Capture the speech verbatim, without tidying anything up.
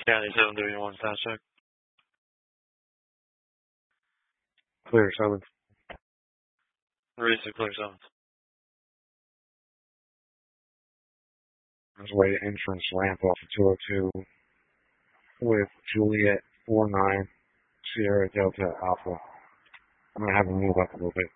County seven thirty-one, sound check. Clear seventh. Raise to clear seventh. On his way to entrance ramp off of two oh two with Juliet four nine Sierra Delta Alpha. I'm going to have him move up a little bit.